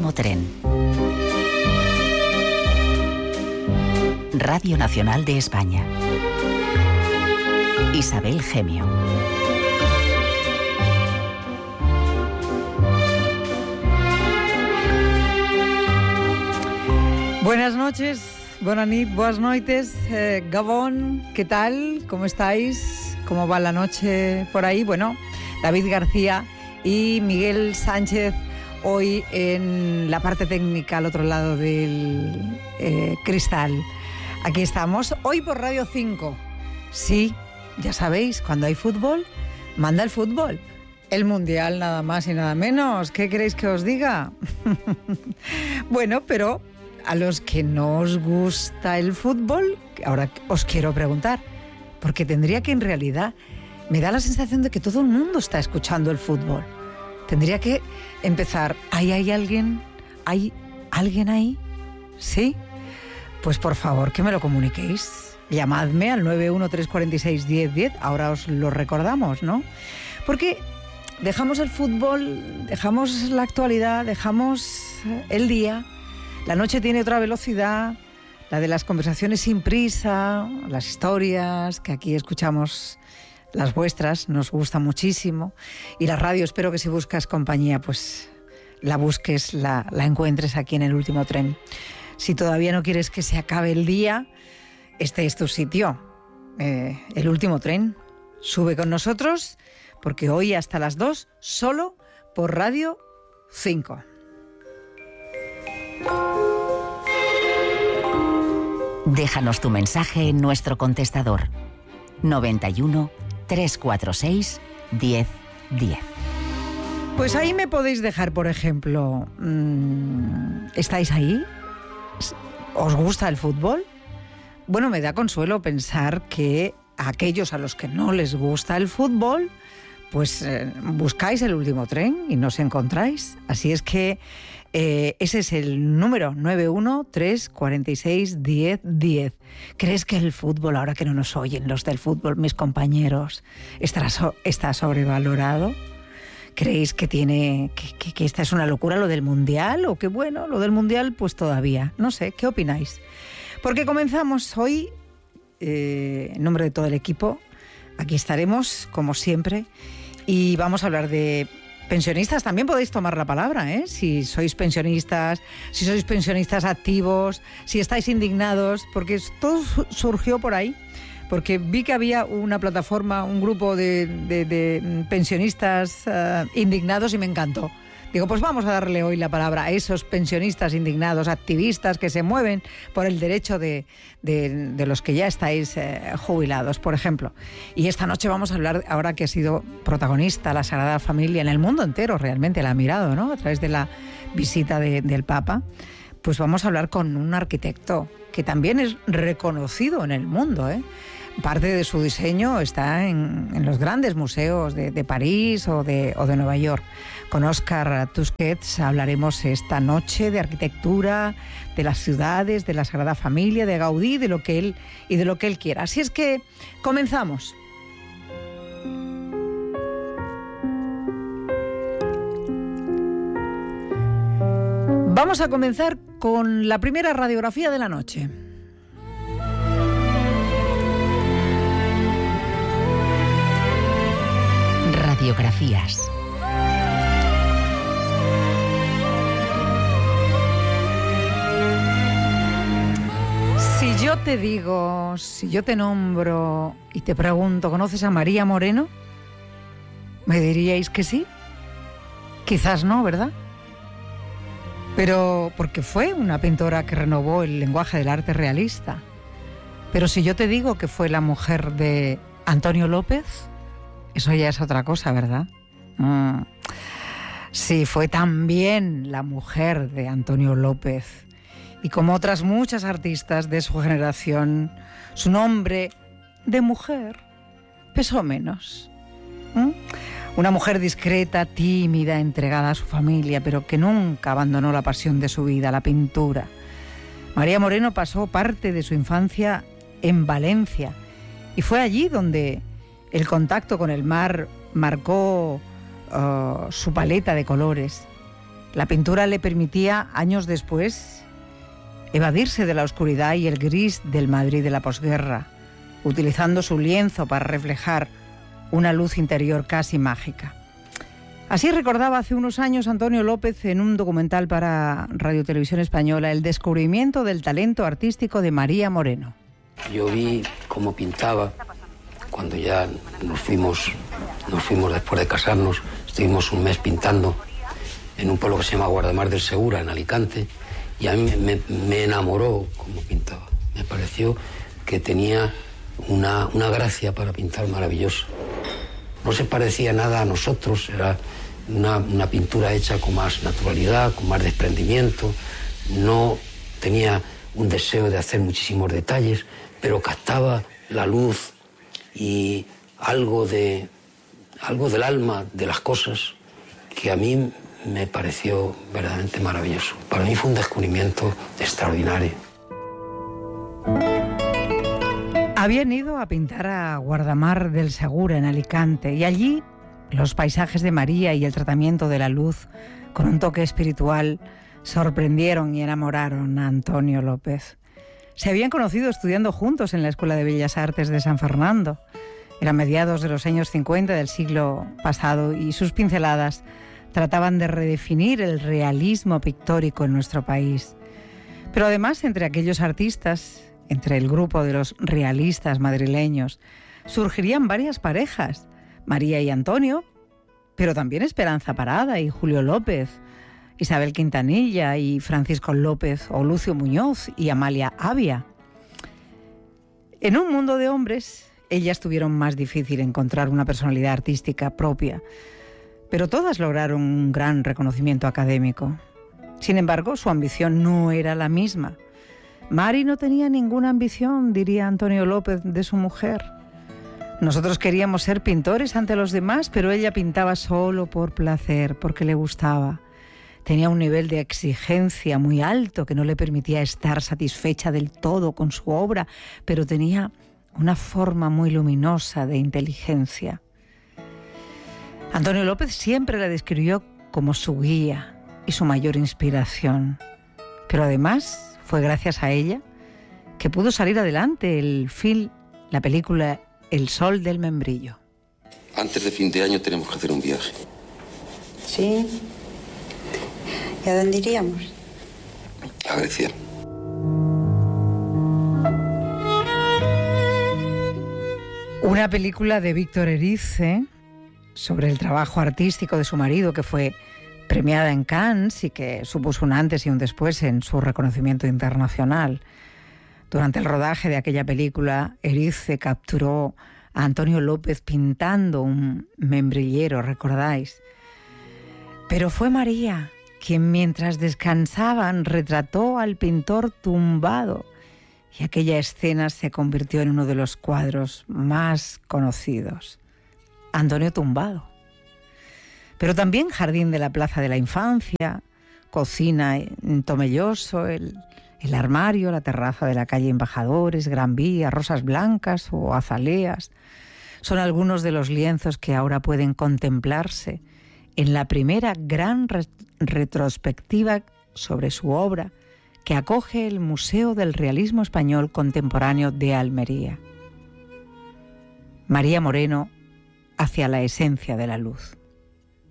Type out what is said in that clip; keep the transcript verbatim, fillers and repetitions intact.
último tren. Radio Nacional de España. Isabel Gemio. Buenas noches, buenas nit, buenas noites, eh, Gabón, ¿qué tal? ¿Cómo estáis? ¿Cómo va la noche por ahí? Bueno, David García y Miguel Sánchez hoy en la parte técnica al otro lado del eh, cristal. Aquí estamos, hoy por Radio cinco. Sí, ya sabéis, cuando hay fútbol, manda el fútbol. El Mundial nada más y nada menos. ¿Qué queréis que os diga? Bueno, pero a los que no os gusta el fútbol, ahora os quiero preguntar, porque tendría que en realidad, me da la sensación de que todo el mundo está escuchando el fútbol. Tendría que empezar, ¿hay, hay alguien? ¿Hay alguien ahí? ¿Sí? Pues por favor, que me lo comuniquéis. Llamadme al nueve uno tres cuatro seis uno cero uno cero, ahora os lo recordamos, ¿no? Porque dejamos el fútbol, dejamos la actualidad, dejamos el día. La noche tiene otra velocidad, la de las conversaciones sin prisa, las historias que aquí escuchamos, las vuestras, nos gusta muchísimo. Y la radio, espero que si buscas compañía, pues la busques, la, la encuentres aquí en el último tren. Si todavía no quieres que se acabe el día, este es tu sitio, eh, el último tren. Sube con nosotros, porque hoy hasta las dos, solo por Radio cinco. Déjanos tu mensaje en nuestro contestador noventa y uno, trescientos cuarenta y seis, diez diez. Pues ahí me podéis dejar, por ejemplo, ¿estáis ahí? ¿Os gusta el fútbol? Bueno, me da consuelo pensar que a aquellos a los que no les gusta el fútbol, pues eh, buscáis el último tren y nos encontráis. Así es que Eh, ese es el número nueve uno tres cuatro seis diez diez. ¿Crees que el fútbol, ahora que no nos oyen los del fútbol, mis compañeros, estará so- está sobrevalorado? ¿Creéis que tiene que, que, que esta es una locura lo del Mundial? ¿O que bueno, lo del Mundial pues todavía? No sé, ¿qué opináis? Porque comenzamos hoy, eh, en nombre de todo el equipo, aquí estaremos como siempre y vamos a hablar de pensionistas. También podéis tomar la palabra, ¿eh? Si sois pensionistas, si sois pensionistas activos, si estáis indignados, porque todo surgió por ahí, porque vi que había una plataforma, un grupo de, de, de pensionistas uh, indignados y me encantó. Digo, pues vamos a darle hoy la palabra a esos pensionistas indignados, activistas que se mueven por el derecho de, de, de los que ya estáis eh, jubilados, por ejemplo. Y esta noche vamos a hablar, ahora que ha sido protagonista la Sagrada Familia en el mundo entero, realmente la ha mirado, ¿no? A través de la visita de, del Papa, pues vamos a hablar con un arquitecto que también es reconocido en el mundo, ¿eh? Parte de su diseño está en, en los grandes museos de, de París o de, o de Nueva York. Con Óscar Tusquets hablaremos esta noche de arquitectura, de las ciudades, de la Sagrada Familia, de Gaudí, de lo que él y de lo que él quiera. Así es que comenzamos. Vamos a comenzar con la primera radiografía de la noche. Radiografías. Si yo te digo, si yo te nombro y te pregunto, ¿conoces a María Moreno? ¿Me diríais que sí? Quizás no, ¿verdad? Pero porque fue una pintora que renovó el lenguaje del arte realista. Pero si yo te digo que fue la mujer de Antonio López, eso ya es otra cosa, ¿verdad? Mm. Sí, fue también la mujer de Antonio López. Y como otras muchas artistas de su generación, su nombre de mujer pesó menos. ¿Mm? Una mujer discreta, tímida, entregada a su familia, pero que nunca abandonó la pasión de su vida, la pintura. María Moreno pasó parte de su infancia en Valencia y fue allí donde el contacto con el mar marcó uh, su paleta de colores. La pintura le permitía, años después, evadirse de la oscuridad y el gris del Madrid de la posguerra, utilizando su lienzo para reflejar una luz interior casi mágica. Así recordaba hace unos años Antonio López en un documental para Radio Televisión Española el descubrimiento del talento artístico de María Moreno. Yo vi cómo pintaba cuando ya nos fuimos, nos fuimos después de casarnos, estuvimos un mes pintando en un pueblo que se llama Guardamar del Segura, en Alicante, y a mí me, me enamoró cómo pintaba. Me pareció que tenía una, una gracia para pintar maravillosa. No se parecía nada a nosotros, era una, una pintura hecha con más naturalidad, con más desprendimiento, no tenía un deseo de hacer muchísimos detalles, pero captaba la luz y algo, de, algo del alma de las cosas que a mí me pareció verdaderamente maravilloso. Para mí fue un descubrimiento extraordinario. Habían ido a pintar a Guardamar del Segura, en Alicante, y allí los paisajes de María y el tratamiento de la luz, con un toque espiritual, sorprendieron y enamoraron a Antonio López. Se habían conocido estudiando juntos en la Escuela de Bellas Artes de San Fernando. Eran mediados de los años cincuenta del siglo pasado y sus pinceladas trataban de redefinir el realismo pictórico en nuestro país. Pero además, entre aquellos artistas, entre el grupo de los realistas madrileños, surgirían varias parejas, María y Antonio, pero también Esperanza Parada y Julio López, Isabel Quintanilla y Francisco López, o Lucio Muñoz y Amalia Avia. En un mundo de hombres, ellas tuvieron más difícil encontrar una personalidad artística propia, pero todas lograron un gran reconocimiento académico. Sin embargo, su ambición no era la misma. Mari no tenía ninguna ambición, diría Antonio López de su mujer. Nosotros queríamos ser pintores ante los demás, pero ella pintaba solo por placer, porque le gustaba. Tenía un nivel de exigencia muy alto que no le permitía estar satisfecha del todo con su obra, pero tenía una forma muy luminosa de inteligencia. Antonio López siempre la describió como su guía y su mayor inspiración. Pero además fue gracias a ella que pudo salir adelante el film, la película El Sol del Membrillo. Antes de fin de año tenemos que hacer un viaje. Sí. ¿Y a dónde iríamos? A Grecia. Una película de Víctor Erice sobre el trabajo artístico de su marido, que fue premiada en Cannes y que supuso un antes y un después en su reconocimiento internacional. Durante el rodaje de aquella película, Erice capturó a Antonio López pintando un membrillero, ¿recordáis? Pero fue María quien, mientras descansaban, retrató al pintor tumbado, y aquella escena se convirtió en uno de los cuadros más conocidos. Antonio tumbado. Pero también Jardín de la Plaza de la Infancia, Cocina en Tomelloso, el, el armario, la terraza de la calle Embajadores, Gran Vía, Rosas Blancas o Azaleas, son algunos de los lienzos que ahora pueden contemplarse en la primera gran re- retrospectiva sobre su obra que acoge el Museo del Realismo Español Contemporáneo de Almería. María Moreno, hacia la esencia de la luz.